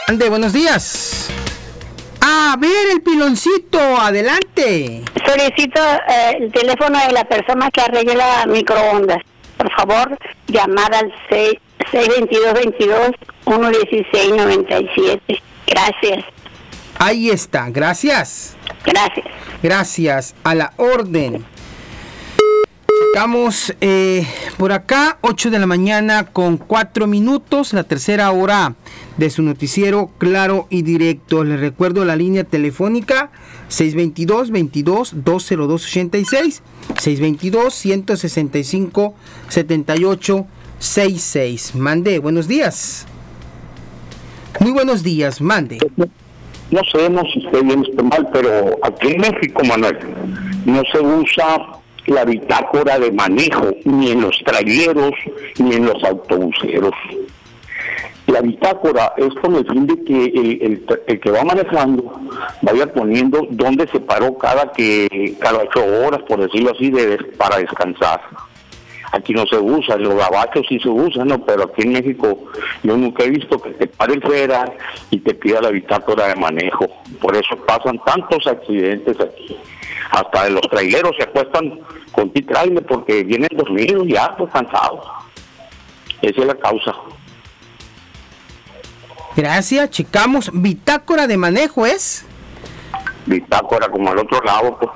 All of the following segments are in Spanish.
Ande, buenos días. A ver, el piloncito, adelante. Solicito el teléfono de la persona que arregla microondas. Por favor, llamar al 622-116-97. Gracias. Ahí está, gracias. Gracias. Gracias, a la orden. Estamos por acá, 8 de la mañana con 4 minutos, la tercera hora de su noticiero Claro y Directo. Les recuerdo la línea telefónica 622-202-86, 622-165-7866. Mande, buenos días. Muy buenos días, mande. No sabemos si esté bien o esté mal, pero aquí en México, Manuel, no se usa la bitácora de manejo, ni en los traileros, ni en los autobuseros. La bitácora es con el fin de que el que va manejando vaya poniendo dónde se paró cada 8 horas, por decirlo así, para descansar. Aquí no se usa, en los gabachos sí se usa, ¿no? Pero aquí en México yo nunca he visto que te pare fuera y te pida la bitácora de manejo. Por eso pasan tantos accidentes aquí. Hasta los traileros se acuestan con trailer porque vienen dormidos ya, pues cansados. Esa es la causa. Gracias, checamos. Bitácora de manejo es. Bitácora como al otro lado, pues.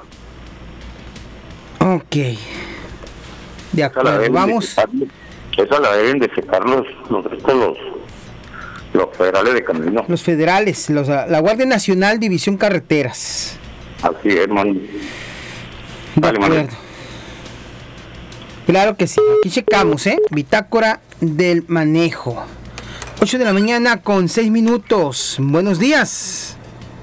Ok. De acuerdo, vamos. Esa la deben de checar los federales de camino. Los federales, la Guardia Nacional, División Carreteras. Así es, man. De acuerdo. Claro que sí, aquí checamos, bitácora del manejo. 8 de la mañana con 6 minutos. Buenos días.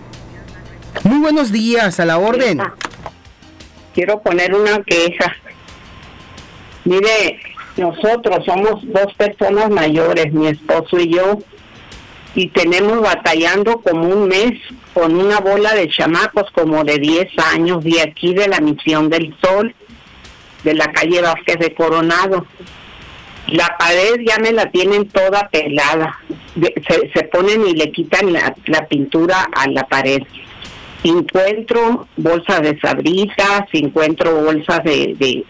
Muy buenos días, a la orden. Quiero poner una queja. Mire, nosotros somos 2 personas mayores, mi esposo y yo, y tenemos batallando como un mes con una bola de chamacos como de 10 años de aquí de la Misión del Sol, de la calle Vázquez de Coronado. La pared ya me la tienen toda pelada, se ponen y le quitan la pintura a la pared. Encuentro bolsas de Sabritas, encuentro bolsas de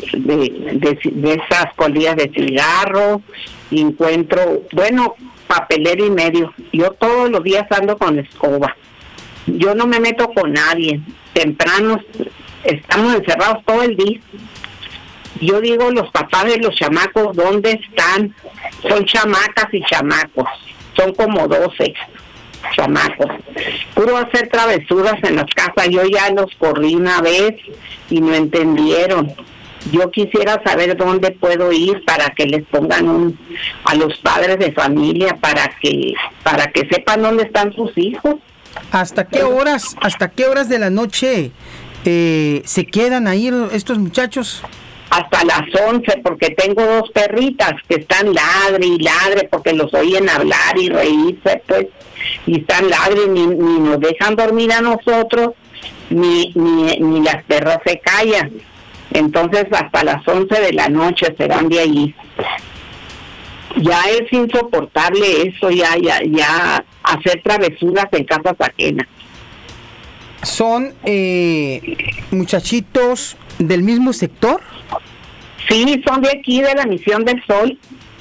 esas colillas de cigarro, encuentro, papelero y medio. Yo todos los días ando con escoba. Yo no me meto con nadie. Temprano estamos encerrados todo el día. Yo digo, los papás de los chamacos, ¿dónde están? Son chamacas y chamacos. Son como 12 chamacos. Puro hacer travesuras en las casas. Yo ya los corrí una vez y no entendieron. Yo quisiera saber dónde puedo ir para que les pongan a los padres de familia para que sepan dónde están sus hijos. ¿Hasta qué horas de la noche se quedan ahí estos muchachos? Hasta las 11, porque tengo 2 perritas que están ladre y ladre porque los oyen hablar y reírse, pues, y están ladre, ni nos dejan dormir a nosotros, ni las perras se callan. Entonces hasta las 11 de la noche se van de ahí. Ya es insoportable eso, ya hacer travesuras en casas ajenas. ¿Son muchachitos del mismo sector? Sí, son de aquí de la Misión del Sol.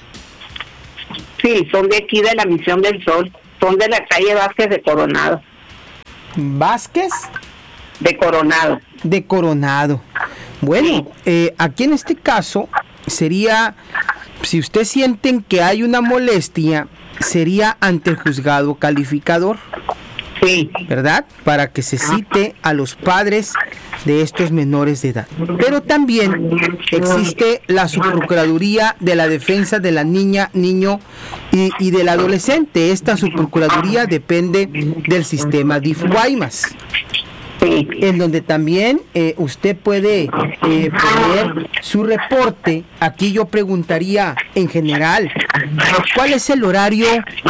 Sí, son de aquí de la Misión del Sol. Son de la calle Vázquez de Coronado. ¿Vázquez? De Coronado. De Coronado. Bueno, aquí en este caso sería, si usted sienten que hay una molestia, sería ante el juzgado calificador. Sí. ¿Verdad? Para que se cite a los padres de estos menores de edad. Pero también existe la Subprocuraduría de la Defensa de la Niña, Niño y del Adolescente. Esta Subprocuraduría depende del sistema DIF Guaymas, en donde también usted puede poner su reporte. Aquí yo preguntaría en general, ¿cuál es el horario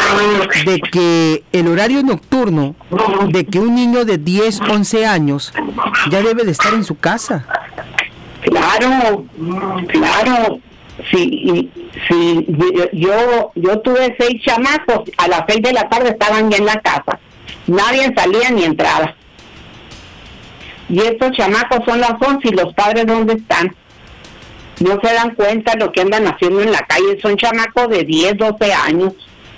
nocturno de que un niño de 10, 11 años ya debe de estar en su casa? Claro, Sí, yo tuve 6 chamacos, a las 6 de la tarde estaban ya en la casa, nadie salía ni entraba. Y estos chamacos son las 11 y los padres ¿dónde están? No se dan cuenta lo que andan haciendo en la calle, son chamacos de 10, 12 años.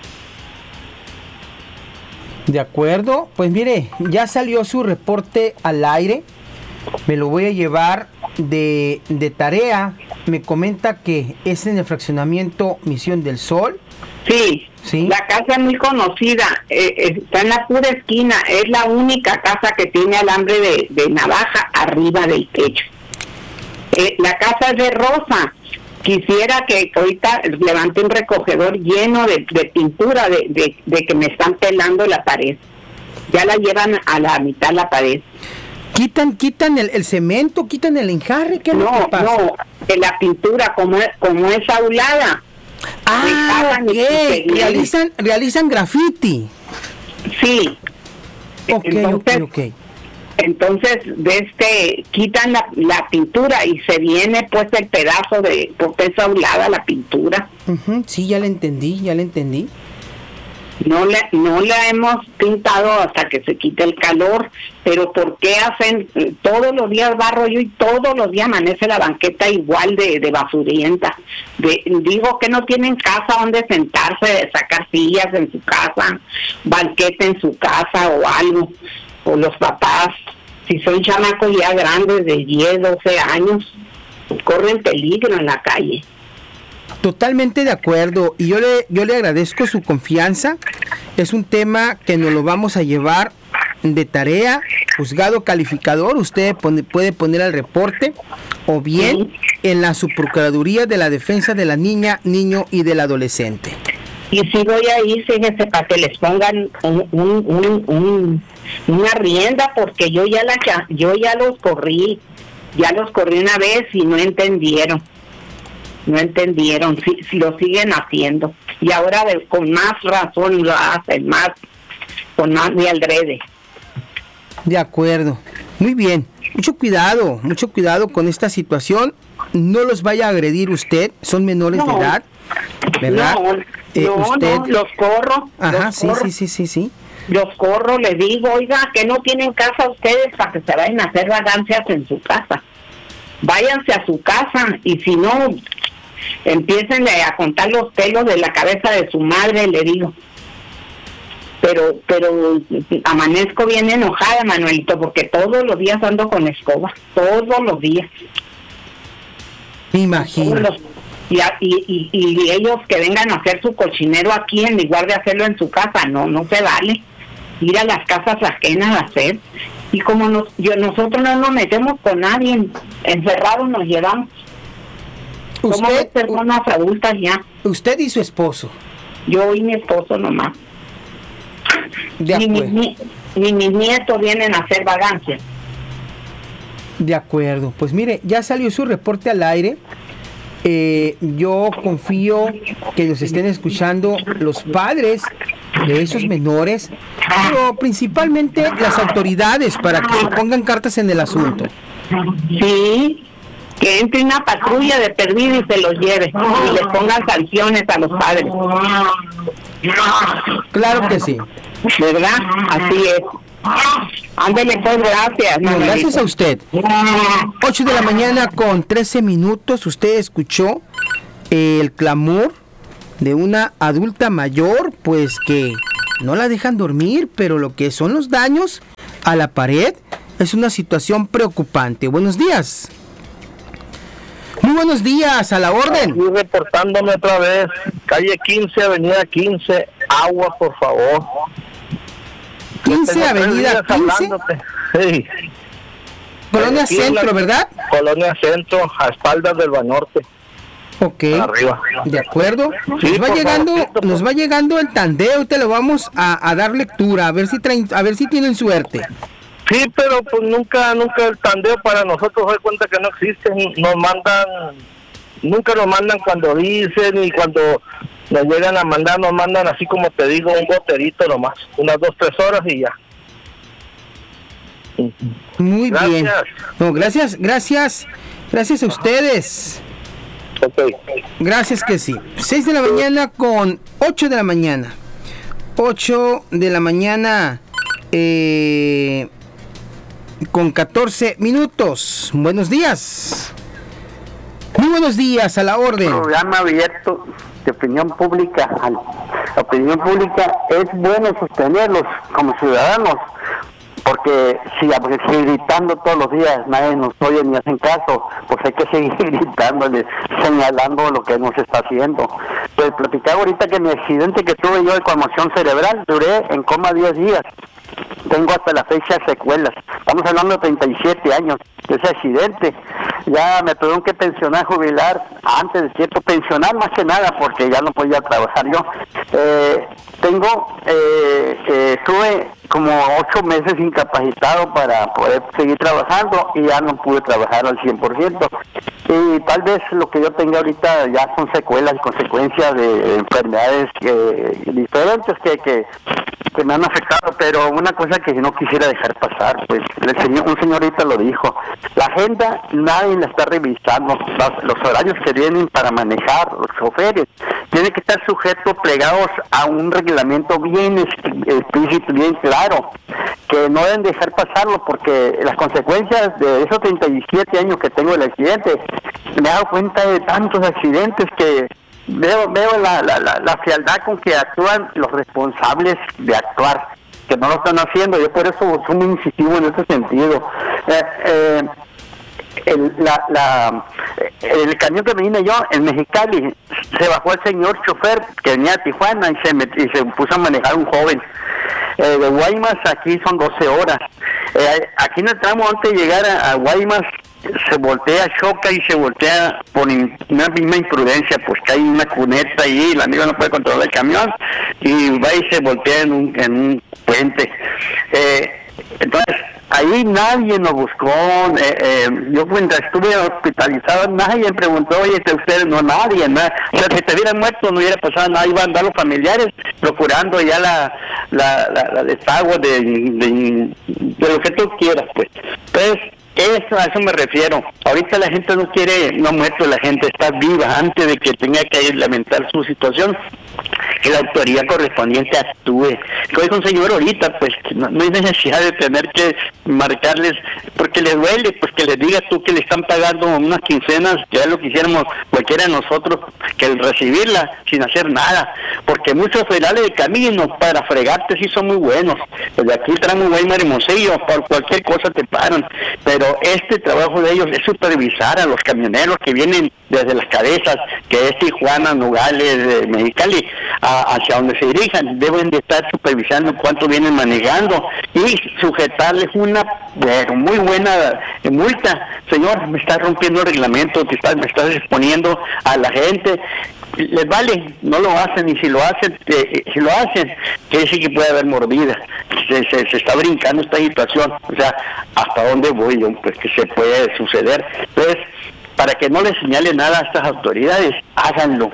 De acuerdo, pues mire, ya salió su reporte al aire, me lo voy a llevar de tarea. Me comenta que es en el fraccionamiento Misión del Sol. Sí, ¿sí? La casa es muy conocida, está en la pura esquina, es la única casa que tiene alambre de navaja arriba del techo. La casa es de rosa. Quisiera que ahorita levante un recogedor lleno de pintura de que me están pelando la pared. Ya la llevan a la mitad la pared. Quitan el cemento, quitan el enjarre, ¿qué es lo que pasa? No, la pintura como es aulada. Ok, realizan graffiti. Sí. Ok. Entonces, quitan la pintura y se viene pues el pedazo porque es aulada la pintura. Sí, ya le entendí. No la hemos pintado hasta que se quite el calor, pero ¿por qué hacen todos los días barro yo y todos los días amanece la banqueta igual de basurienta? Digo que no tienen casa donde sentarse, sacar sillas en su casa, banqueta en su casa o algo, o los papás, si son chamacos ya grandes de 10, 12 años, corren peligro en la calle. Totalmente de acuerdo, y yo le agradezco su confianza. Es un tema que nos lo vamos a llevar de tarea. Juzgado calificador, usted puede poner el reporte o bien en la Subprocuraduría de la Defensa de la Niña, Niño y del Adolescente. Y si voy a ir, fíjese, para que les pongan una rienda, porque yo ya los corrí una vez y no entendieron, si lo siguen haciendo, y ahora con más razón lo hacen, con más de aldrede. De acuerdo, muy bien, mucho cuidado con esta situación, no los vaya a agredir usted, son menores de edad, ¿verdad? No, los corro. Ajá, los corro. Sí. Los corro, les digo, oiga, que no tienen casa ustedes para que se vayan a hacer vagancias en su casa. Váyanse a su casa y si no, empiecen a contar los pelos de la cabeza de su madre, le digo. Pero amanezco bien enojada, Manuelito, porque todos los días ando con escoba, todos los días. Me imagino. Y ellos que vengan a hacer su cochinero aquí en lugar de hacerlo en su casa, no se vale. Ir a las casas ajenas a hacer. Y como nosotros no nos metemos con nadie, encerrados nos llevamos. Somos personas adultas ya. Usted y su esposo. Yo y mi esposo nomás. Ni mis nietos vienen a hacer vagancias. De acuerdo, pues mire, ya salió su reporte al aire. Yo confío que nos estén escuchando los padres de esos menores, pero principalmente las autoridades, para que se pongan cartas en el asunto. Sí, que entre una patrulla de perdido y se los lleve y les pongan sanciones a los padres. Claro que sí. ¿Verdad? Así es. Ándele, pues, gracias. No, gracias a usted. 8 de la mañana con 13 minutos. Usted escuchó el clamor de una adulta mayor, pues que no la dejan dormir, pero lo que son los daños a la pared es una situación preocupante. Buenos días. Muy buenos días, a la orden. Estoy reportándome otra vez. Calle 15, avenida 15, agua, por favor. 15, avenida 15. Sí. Colonia Centro, ¿verdad? Colonia Centro, a espaldas del Banorte. Ok, arriba. De acuerdo. Sí, nos va llegando el tandeo, te lo vamos a dar lectura, a ver si tienen suerte. Sí, pero pues nunca el tandeo para nosotros doy cuenta que no existe. Nunca nos mandan cuando dicen, y cuando nos llegan a mandar, nos mandan así como te digo, un goterito nomás, unas 2-3 horas y ya. Muy gracias. bien. No, gracias a ustedes. Ok. Gracias que sí. 6 de la mañana con 8 de la mañana. 8 de la mañana con 14 minutos. Buenos días. Muy buenos días, a la orden. Programa abierto de opinión pública. La opinión pública es bueno sostenerlos como ciudadanos, porque si gritando todos los días nadie nos oye ni hacen caso, pues hay que seguir gritándole, señalando lo que nos está haciendo. Pues platicaba ahorita que mi accidente que tuve yo de conmoción cerebral, duré en coma 10 días. Tengo hasta la fecha secuelas. Estamos hablando de 37 años de ese accidente. Ya me tuvieron que pensionar, jubilar antes de cierto, pensionar más que nada porque ya no podía trabajar yo. Estuve como 8 meses incapacitado para poder seguir trabajando y ya no pude trabajar al 100%. Y tal vez lo que yo tenga ahorita ya son secuelas y consecuencias de enfermedades diferentes que me han afectado, pero una cosa que no quisiera dejar pasar, pues un señor ahorita lo dijo, la agenda nadie la está revisando, los horarios que vienen para manejar, los choferes, tienen que estar sujetos, plegados a un reglamento bien explícito, bien claro, que no deben dejar pasarlo, porque las consecuencias de esos 37 años que tengo del accidente, me he dado cuenta de tantos accidentes que veo la frialdad con que actúan los responsables de actuar, que no lo están haciendo. Yo por eso soy muy incisivo en ese sentido. El camión que me vine yo en Mexicali, se bajó el señor chofer que venía a Tijuana y se puso a manejar un joven. De Guaymas aquí son 12 horas. Aquí en el tramo antes de llegar a Guaymas se voltea, choca y se voltea por una misma imprudencia, pues que hay una cuneta ahí, el amigo no puede controlar el camión y va y se voltea en un puente. Entonces ahí nadie nos buscó, yo cuando estuve hospitalizado nadie me preguntó, oye, usted no, nadie, o sea, si te hubiera muerto no hubiera pasado nada, iban a andar los familiares procurando ya la desagüe de lo que tú quieras, pues. Entonces, a eso me refiero. Ahorita la gente no ha muerto, la gente está viva. Antes de que tenga que lamentar su situación, que la autoridad correspondiente actúe. Como dijo un señor ahorita, pues no hay necesidad de tener que marcarles, porque les duele, pues que les digas tú que le están pagando unas quincenas, que es lo que hiciéramos cualquiera de nosotros, que el recibirla sin hacer nada, porque muchos federales de camino para fregarte sí son muy buenos. Desde aquí tramo Guaymas y Hermosillo, por cualquier cosa te paran, pero este trabajo de ellos es supervisar a los camioneros que vienen desde las cabezas, que es Tijuana, Nogales, Mexicali, hacia donde se dirijan. Deben de estar supervisando cuánto vienen manejando y sujetarles una muy buena multa. Señor, me está rompiendo el reglamento, me estás exponiendo a la gente. Les vale, no lo hacen, y si lo hacen, quiere decir que puede haber mordida. Se está brincando esta situación, o sea, ¿hasta dónde voy yo? Pues que se puede suceder. Entonces, para que no les señale nada a estas autoridades, háganlo,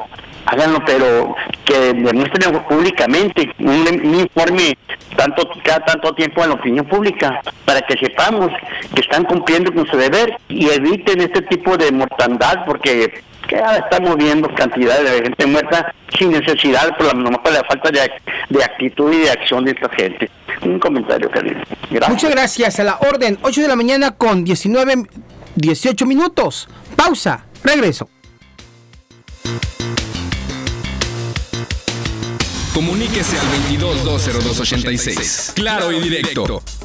pero que demuestren públicamente un informe cada tanto tiempo en la opinión pública, para que sepamos que están cumpliendo con su deber y eviten este tipo de mortandad, porque estamos viendo cantidades de gente muerta sin necesidad, nomás por la falta de actitud y de acción de esta gente. Un comentario, cariño. Gracias. Muchas gracias, a la orden. 8 de la mañana con 18 minutos. Pausa, regreso. Comuníquese al 22-202-86. Claro y directo.